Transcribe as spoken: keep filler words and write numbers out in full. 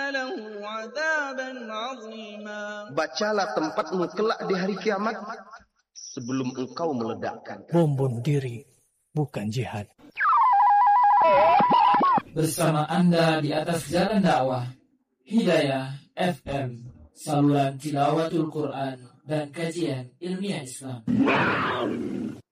له عذابا عظيما. Bacalah tempatmu kelak di hari kiamat sebelum engkau meledakkan. Bom bunuh diri bukan jihad. Bersama Anda di atas jalan dakwah Hidayah F M, saluran tilawatul Quran dan kajian ilmiah Islam.